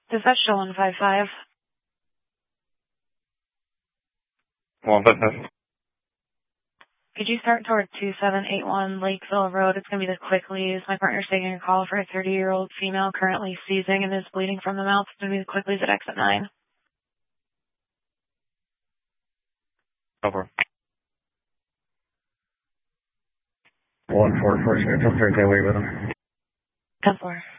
Does that show 155? 155. Could you start toward 2781 Lakeville Road? It's going to be the Quicklies. My partner's taking a call for a 30-year-old female currently seizing and is bleeding from the mouth. It's going to be the Quicklies at exit 9. Over. 144, come straight that way with him. 10-4.